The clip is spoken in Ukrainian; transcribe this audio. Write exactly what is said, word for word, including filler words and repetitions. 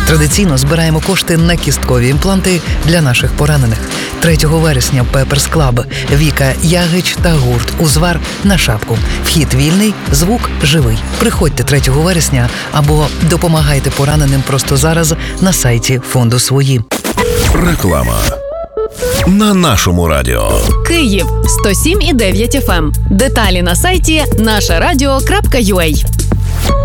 Традиційно збираємо кошти на кісткові імпланти для наших поранених. третього вересня Пеперс Клаб, Віка Ягич та гурт Узвар на шапку. Вхід вільний, звук живий. Приходьте третього вересня або допомагайте пораненим просто зараз на сайті фонду «Свої». Реклама на нашому радіо. Київ сто сім і дев'ять еф ем. Деталі на сайті наша радіо крапка ю а.